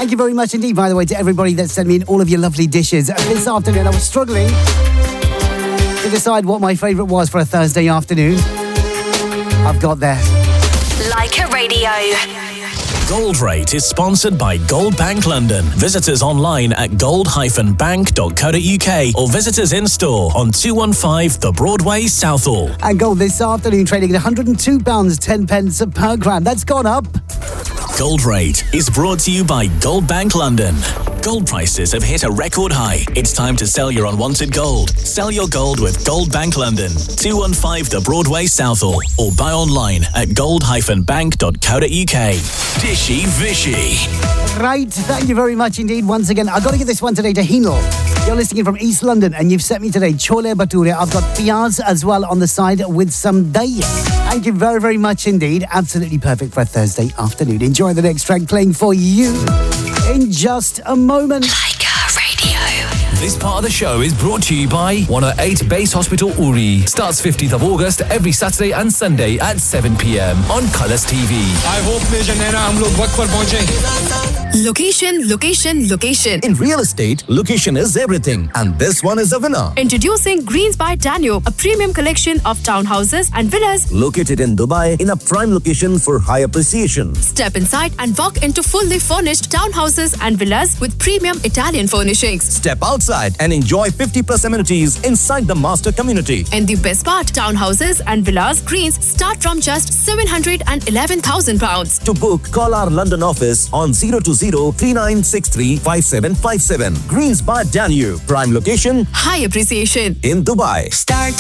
Thank you very much indeed, by the way, to everybody that sent me in all of your lovely dishes. This afternoon, I was struggling to decide what my favourite was for a Thursday afternoon. I've got there. Leica Radio. Gold Rate is sponsored by Gold Bank London. Visit us online at gold-bank.co.uk or visit us in store on 215 The Broadway, Southall. And gold this afternoon trading at £102.10 per gram. That's gone up. Gold Rate is brought to you by Gold Bank London. Gold prices have hit a record high. It's time to sell your unwanted gold. Sell your gold with Gold Bank London, 215 The Broadway, Southall, or buy online at gold-bank.co.uk. Dishy Vishy. Right, thank you very much indeed. Once again, I've got to give this one today to Hinal. You're listening in from East London and you've sent me today chole bhature. I've got piyaz as well on the side with some dahi. Thank you very, very much indeed. Absolutely perfect for a Thursday afternoon. Enjoy the next track playing for you in just a moment. Leica Radio. This part of the show is brought to you by 108 Base Hospital Uri. Starts 15th of August every Saturday and Sunday at 7 p.m. on Colours TV. I hope Major Naina hum log waqt par pahunche. Location, location, location. In real estate, location is everything. And this one is a winner. Introducing Greens by Danube, a premium collection of townhouses and villas. Located in Dubai in a prime location for high appreciation. Step inside and walk into fully furnished townhouses and villas with premium Italian furnishings. Step outside and enjoy 50+ amenities inside the master community. And the best part, townhouses and villas Greens start from just £711,000. To book, call our London office on 020-3963-5757. Greens by Danube. Prime location, high appreciation. in Dubai. Start